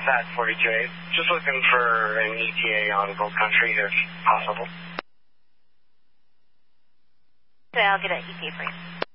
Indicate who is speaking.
Speaker 1: Sat 42. Just looking for an ETA on Gold Country if possible.
Speaker 2: Okay, I'll get an ETA for you.